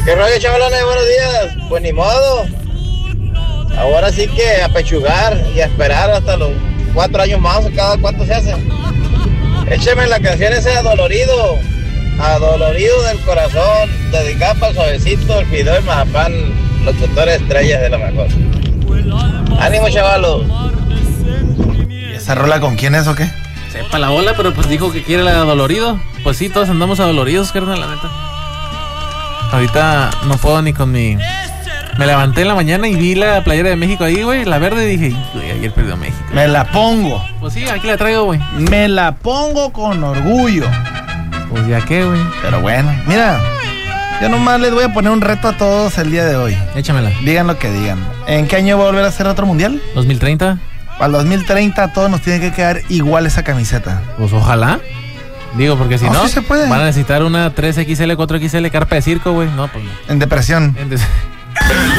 ¿Qué rollo, chavalones? Buenos días. Pues ni modo. Ahora sí que a pechugar y a esperar hasta los 4 años más. ¿Cada cuánto se hace? Écheme la canción esa Adolorido del corazón, dedicada para el suavecito, el fideo, el mazapán, los tutores estrellas de la mejor. Ánimo, chavalos. ¿Y esa rola con quién es o qué? Sepa la bola, pero pues dijo que quiere la de Adolorido. Pues sí, todos andamos adoloridos, carnal, la neta. Ahorita no puedo ni con mi... Me levanté en la mañana y vi la playera de México ahí, güey, la verde, y dije, güey, ayer perdió México. Me la pongo. Pues sí, aquí la traigo, güey. Me la pongo con orgullo. Pues ya qué, güey. Pero bueno, mira, yo nomás les voy a poner un reto a todos el día de hoy. Échamela. Digan lo que digan. ¿En qué año va a volver a hacer otro mundial? 2030. Al 2030 a todos nos tiene que quedar igual esa camiseta. Pues ojalá. Digo, porque si no, sí se puede. Van a necesitar una 3XL, 4XL, carpa de circo, güey. No, pues no. En depresión.